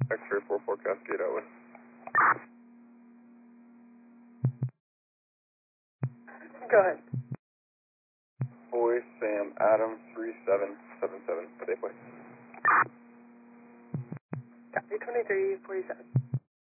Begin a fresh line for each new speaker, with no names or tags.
X-ray 44 Cascade Atwood.
Go ahead.
Boy Sam Adam 3777. Good day, boy.
Copy 2347.